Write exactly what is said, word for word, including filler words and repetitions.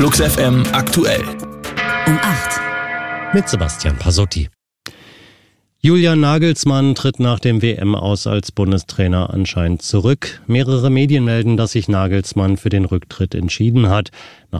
Flux F M aktuell. Um acht. Mit Sebastian Pasotti. Julian Nagelsmann tritt nach dem W M-Aus als Bundestrainer anscheinend zurück. Mehrere Medien melden, dass sich Nagelsmann für den Rücktritt entschieden hat. Nach